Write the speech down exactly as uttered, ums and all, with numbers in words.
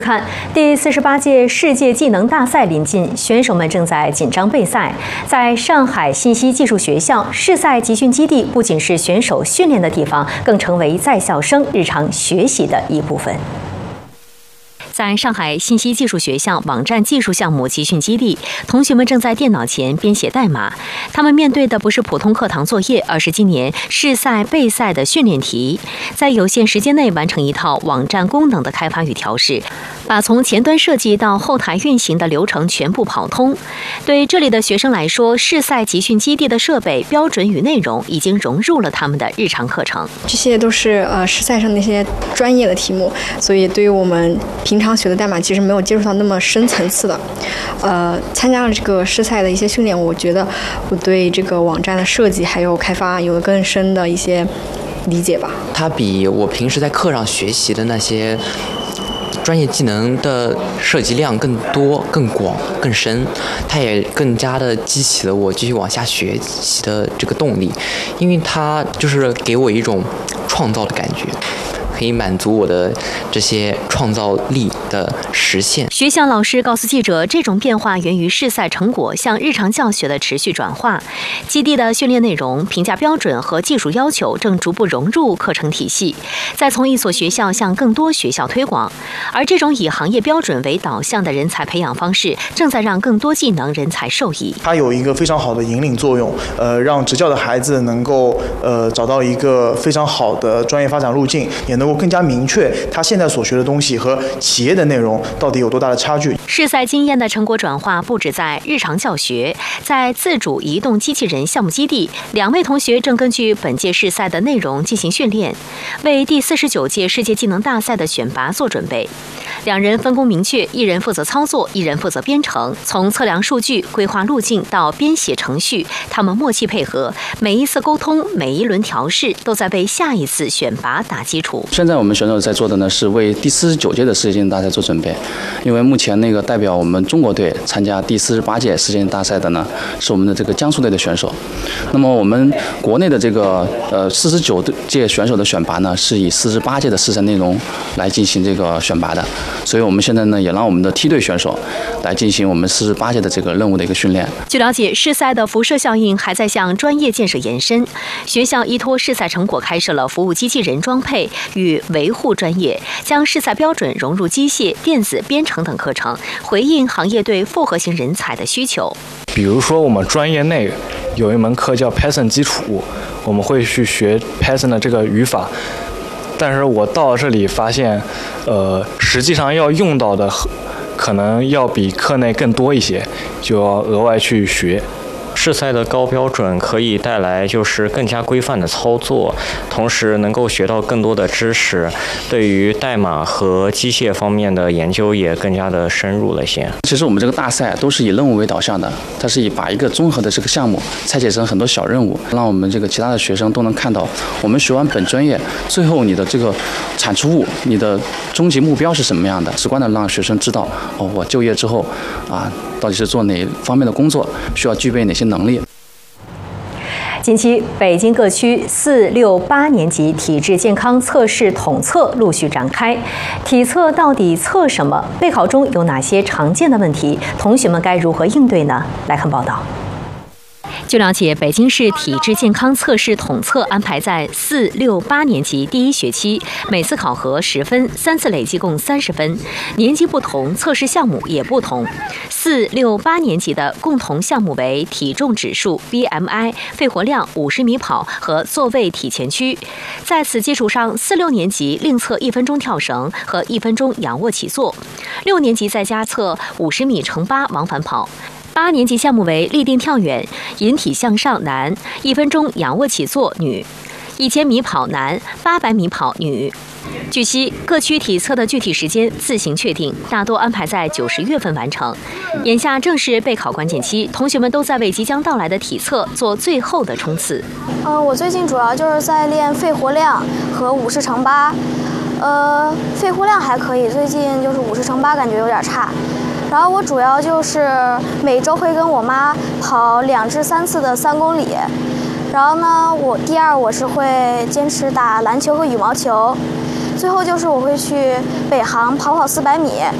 看，第四十八届世界技能大赛临近，选手们正在紧张备赛。在上海信息技术学校，试赛集训基地不仅是选手训练的地方，更成为在校生日常学习的一部分。在上海信息技术学校网站技术项目集训基地，同学们正在电脑前编写代码。他们面对的不是普通课堂作业，而是今年试赛备赛的训练题，在有限时间内完成一套网站功能的开发与调试，把从前端设计到后台运行的流程全部跑通。对这里的学生来说，试赛集训基地的设备、标准与内容已经融入了他们的日常课程。 这些都是呃试赛上那些专业的题目，所以对于我们平常学的代码其实没有接触到那么深层次的。呃，参加了这个试赛的一些训练，我觉得我对这个网站的设计还有开发有了更深的一些理解吧。 它比我平时在课上学习的那些专业技能的涉及量更多、更广、更深，它也更加的激起了我继续往下学习的这个动力，因为它就是给我一种创造的感觉。可以满足我的这些创造力的实现。 学校老师告诉记者，这种变化源于试赛成果向日常教学的持续转化。基地的训练内容、评价标准和技术要求正逐步融入课程体系，再从一所学校向更多学校推广。而这种以行业标准为导向的人才培养方式，正在让更多技能人才受益。 它有一个非常好的引领作用，呃，让执教的孩子能够呃找到一个非常好的专业发展路径，也能够更加明确他现在所学的东西和企业的内容到底有多大的差距。 试赛经验的成果转化不止在日常教学，在自主移动机器人项目基地，两位同学正根据本届试赛的内容进行训练，为第四十九届世界技能大赛的选拔做准备。两人分工明确，一人负责操作，一人负责编程。从测量数据、规划路径到编写程序，他们默契配合，每一次沟通、每一轮调试，都在为下一次选拔打基础。 现在我们选手在做的呢，是为第四十九届的世界技能大赛做准备。因为目前那个代表我们中国队参加第四十八届世界技能大赛的呢，是我们的这个江苏队的选手。那么我们国内的这个呃四十九届选手的选拔呢，是以四十八届的试赛内容来进行这个选拔的。所以我们现在呢，也让我们的梯队选手来进行我们四十八届的这个任务的一个训练。 据了解，试赛的辐射效应还在向专业建设延伸。学校依托试赛成果，开设了服务机器人装配与维护专业，将试赛标准融入机械、电子、编程等课程，回应行业对复合型人才的需求。 比如说，我们专业内有一门课叫 Python 基础，我们会去学 Python 的这个语法。但是我到这里发现，呃，实际上要用到的可能要比课内更多一些，就要额外去学。 试赛的高标准可以带来就是更加规范的操作，同时能够学到更多的知识，对于代码和机械方面的研究也更加的深入了些。 其实我们这个大赛都是以任务为导向的，它是以把一个综合的这个项目拆解成很多小任务，让我们这个其他的学生都能看到，我们学完本专业，最后你的这个产出物，你的终极目标是什么样的，直观的让学生知道，哦，我就业之后啊，到底是做哪方面的工作，需要具备哪些能力。 近期，北京各区四、六、八年级体质健康测试统测陆续展开。体测到底测什么？备考中有哪些常见的问题？同学们该如何应对呢？来看报道。据了解，北京市体质健康测试统测安排在四、六、八年级第一学期，每次考核十分，三次累计共三十分。年级不同，测试项目也不同。四、六、八年级的共同项目为体重指数、B M I、肺活量、五十米跑和座位体前屈。在此基础上，四六年级另测一分钟跳绳和一分钟仰卧起坐，六年级再加测五十米乘八往返跑。八年级项目为立定跳远、引体向上男、一分钟仰卧起坐女、一千米跑男、八百米跑女。据悉，各区体测的具体时间自行确定，大多安排在九十月份完成。眼下正是备考关键期，同学们都在为即将到来的体测做最后的冲刺。 呃，我最近主要就是在练肺活量和五十乘八，呃，肺活量还可以，最近就是五十乘八感觉有点差。然后我主要就是每周会跟我妈跑两至三次的三公里，然后呢，我第二我是会坚持打篮球和羽毛球。 最后就是我会去北航跑跑四百米。